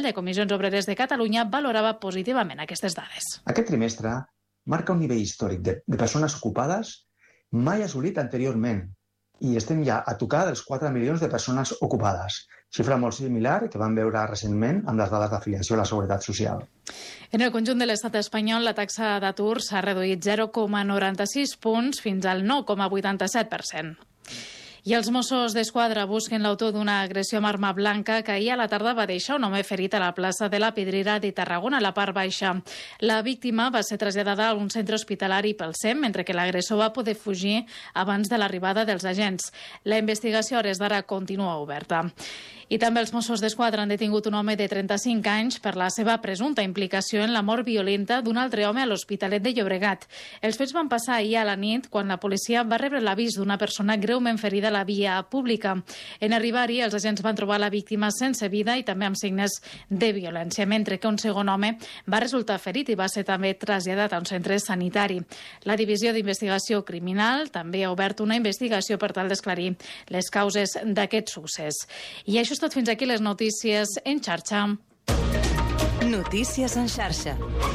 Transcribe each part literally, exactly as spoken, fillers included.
Consell de Comissions Obreres de Catalunya valorava positivament aquestes dades. Aquest trimestre marca un nivell històric de, de persones ocupades mai assolit anteriorment i estem ja a tocar dels quatre milions de persones ocupades, xifra molt similar que vam veure recentment amb les dades d'afiliació a la Seguretat Social. En el conjunt de l'estat espanyol, la taxa d'atur s'ha reduït zero coma noranta-sis punts fins al nou coma vuitanta-set per cent. I els Mossos d'Esquadra busquen l'autor d'una agressió amb arma blanca que ahir a la tarda va deixar un home ferit a la plaça de la Pedrera de Tarragona, a la part baixa. La víctima va ser traslladada a un centre hospitalari pel S E M, mentre que l'agressor va poder fugir abans de l'arribada dels agents. La investigació a hores d'ara continua oberta. I també els Mossos d'Esquadra han detingut un home de trenta-cinc anys per la seva presumpta implicació en la mort violenta d'un altre home a l'Hospitalet de Llobregat. Els fets van passar ahir a la nit quan la policia va rebre l'avís d'una persona greument ferida a la via pública. En arribar-hi, els agents van trobar la víctima sense vida i també amb signes de violència, mentre que un segon home va resultar ferit i va ser també traslladat a un centre sanitari. La Divisió d'Investigació Criminal també ha obert una investigació per tal d'esclarir les causes d'aquest succés. I això és tot, fins aquí les notícies en xarxa. Notícies en xarxa.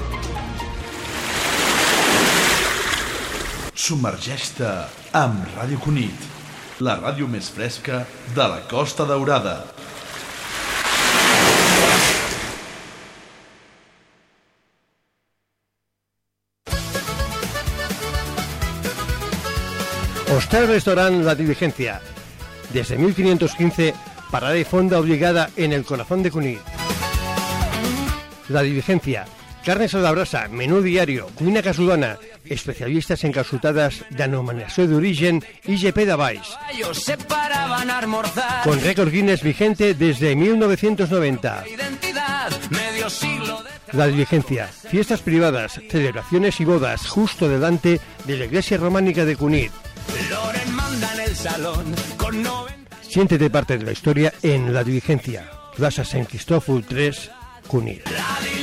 Submergeix-te amb Ràdio Cunit, la ràdio més fresca de la Costa Daurada. Hostal Restaurant La Diligencia. Desde mil quinientos quince, parada y fonda obligada en el corazón de Cunit. La Diligencia. Carnes a la brasa, menú diario, cuina casolana, especialistas en calçotades denominació d'origen I G P de Valls. Con récord Guinness vigente desde mil novecientos noventa. La Diligencia. Fiestas privadas, celebraciones y bodas justo delante de la iglesia románica de Cunit. Siéntete parte de la historia en La Diligencia. Plaza San Cristóbal tres, Cunit.